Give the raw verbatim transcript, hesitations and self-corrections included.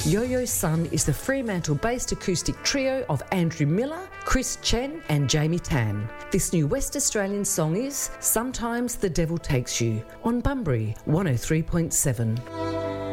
Yo-Yo Sun is the Fremantle-based acoustic trio of Andrew Miller, Chris Chen and Jamie Tan. This new West Australian song is Sometimes the Devil Takes You on Bunbury one oh three point seven.